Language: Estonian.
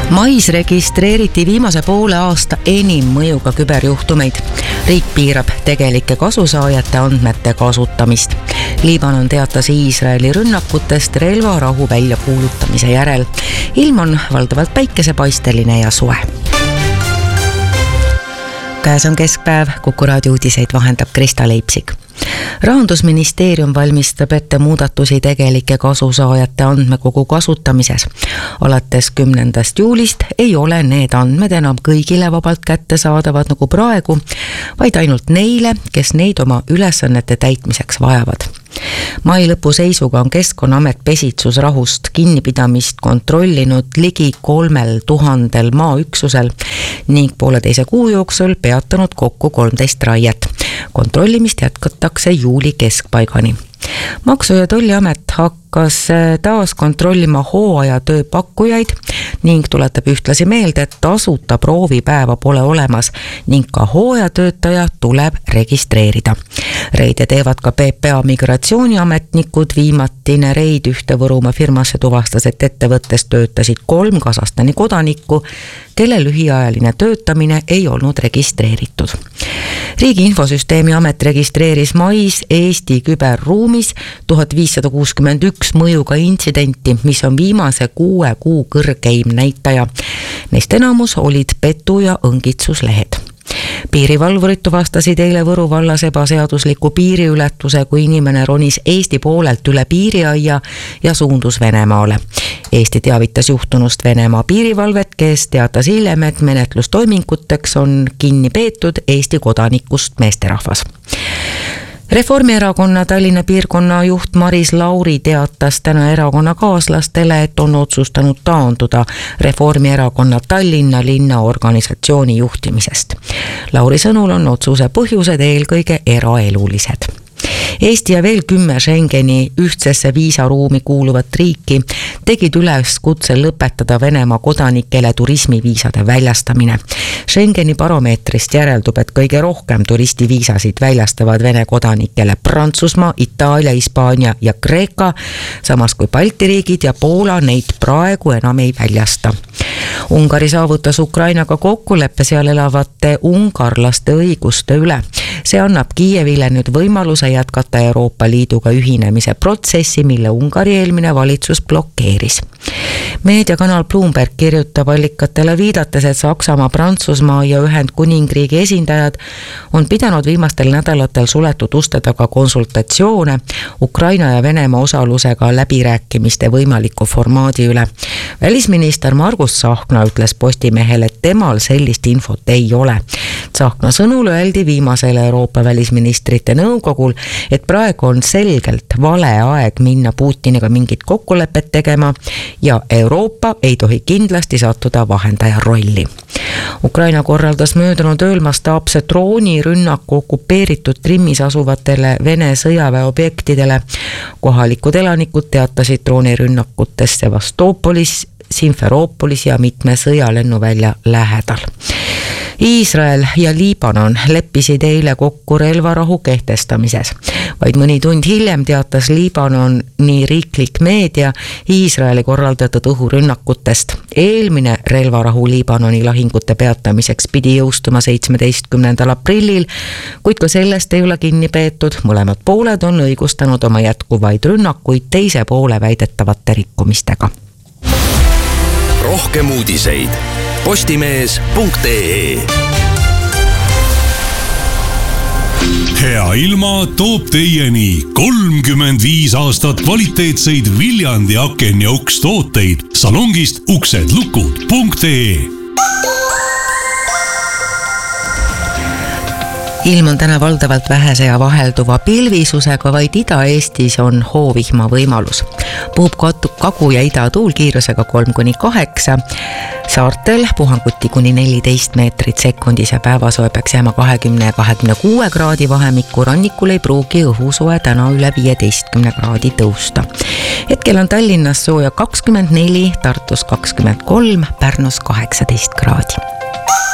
Mais registreeriti viimase poole aasta enim mõjuga küberjuhtumeid. Riik piirab tegelike kasusaajate andmete kasutamist. Liibanon teatas Iisraeli rünnakutest relvarahu väljakuulutamise järel. Ilm on valdavalt päikesepaisteline ja suve. Käes on keskpäev, Kuku raadio uudiseid vahendab Krista Leipsik. Rahandusministeerium valmistab ette muudatusi tegelike kasusaajate andmekogu kasutamises. Alates 10. juulist ei ole need andmed enam kõigile vabalt kättesaadavad nagu praegu, vaid ainult neile, kes neid oma ülesannete täitmiseks vajavad. Mai lõpu seisuga on Keskkonnaamet pesitsusrahust kinnipidamist kontrollinud ligi 3000 maaüksusel ning pooleteise kuu jooksul peatanud kokku 13 raiet. Kontrollimist jätkatakse juuli keskpaigani. Maksu- ja Tolliamet hakkas taas kontrollima hooajatöö pakkujaid ning tuletab ühtlasi meelde, et tasuta proovipäeva pole olemas ning ka hooajatöötaja tuleb registreerida. Reide teevad ka PPA migratsiooniametnikud. Viimatine reid ühte Võrumaa firmasse tuvastas, et ettevõttes töötasid 3 Kasahstani kodanikku, kelle lühiajaline töötamine ei olnud registreeritud. Riigi Infosüsteemi Amet registreeris mais Eesti küberruumis 1561 mõjuga intsidenti, mis on viimase 6 kuu kõrgeim näitaja. Neist enamus olid petu- ja õngitsuslehed. Piirivalvurid tuvastasid eile Võru vallas ebaseadusliku piiriületuse, kui inimene ronis Eesti poolelt üle piiriaia ja suundus Venemaale. Eesti teavitas juhtunust Venemaa piirivalvet, kes teatas hiljem, et menetlustoiminguteks on kinni peetud Eesti kodanikust meesterahvas. Reformierakonna Tallinna piirkonna juht Maris Lauri teatas täna erakonnakaaslastele, et on otsustanud taanduda Reformierakonna Tallinna linnaorganisatsiooni juhtimisest. Lauri sõnul on otsuse põhjused eelkõige eraelulised. Eesti ja veel 10 Schengeni ühtsesse viisaruumi kuuluvat riiki tegid üleskutse lõpetada Venemaa kodanikele turismiviisade väljastamine. Schengeni baromeetrist järeldub, et kõige rohkem turistiviisasid väljastavad Vene kodanikele Prantsusmaa, Itaalia, Hispaania ja Kreeka, samas kui Balti riigid ja Poola neid praegu enam ei väljasta. Ungari saavutas Ukrainaga kokkuleppe seal elavate ungarlaste õiguste üle. See annab Kiievile nüüd võimaluse jätkata Euroopa Liiduga ühinemise protsessi, mille Ungari eelmine valitsus blokeeris. Meediakanal Bloomberg kirjutab allikatele viidates, et Saksamaa, Prantsusmaa ja Ühendkuningriigi esindajad on pidanud viimastel nädalatel suletud uste taga konsultatsioone Ukraina ja Venemaa osalusega läbirääkimiste võimaliku formaadi üle. Välisminister Margus Tsahkna ütles Postimehele, et temal sellist infot ei ole. Tsahkna sõnul öeldi viimasele Euroopa välisministrite nõukogul, et praegu on selgelt vale aeg minna Putiniga mingit kokkulepet tegema ja Euroopa ei tohi kindlasti sattuda vahendaja rolli. Ukraina korraldas möödunud ööl mastaapse droonirünnaku okupeeritud Krimmis asuvatele Vene sõjaväeobjektidele. Kohalikud elanikud teatasid droonirünnakutest Sevastoopolis, Simferoopolis ja mitme sõjalennuvälja lähedal. Iisrael ja Liibanon leppisid eile kokku relvarahu kehtestamises. Vaid mõni tund hiljem teatas Liibanoni riiklik meedia Iisraeli korraldatud õhurünnakutest. Eelmine relvarahu Liibanoni lahingute peatamiseks pidi jõustuma 17. aprillil, kuid ka sellest ei ole kinni peetud. Mõlemad pooled on õigustanud oma jätkuvaid rünnakuid teise poole väidetavate rikkumistega. Rohkem uudiseid postimees.ee. Hea ilma toob teieni 35 aastat kvaliteetseid Viljandi aken- ja ukstooteid salongist uksedlukud.ee. Ilm on täna valdavalt vähese ja vahelduva pilvisusega, vaid Ida-Eestis on hoovihma võimalus. Puhub kagu- ja idatuul kiirusega 3–8. Saartel puhanguti kuni 14 meetrit sekundis ja päevasoe peaks jääma 20 ja 26 kraadi vahemikku. Rannikul ei pruugi õhusoe täna üle 15 kraadi tõusta. Hetkel on Tallinnas sooja 24, Tartus 23, Pärnus 18 kraadi.